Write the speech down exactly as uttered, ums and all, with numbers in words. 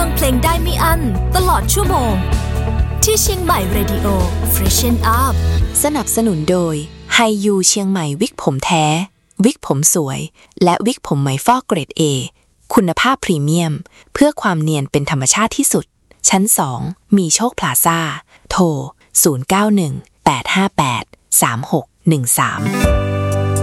ฟังเพลงได้ไม่อั้นตลอดชั่วโมงที่เชียงใหม่ Radio Freshen Up สนับสนุนโดยไฮยูเชียงใหม่วิกผมแท้วิกผมสวยและวิกผมไหมฟอกเกรด A คุณภาพพรีเมียมเพื่อความเนียนเป็นธรรมชาติที่สุดชั้นสองมีโชคพลาซ่าโทรศูนย์ เก้า หนึ่ง แปด ห้า แปด สาม หก หนึ่ง สาม